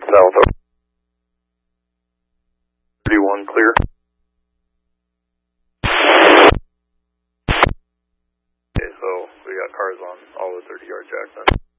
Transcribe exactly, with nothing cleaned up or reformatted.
South thirty-one clear. Okay, so we got cars on all the thirty yard jack then.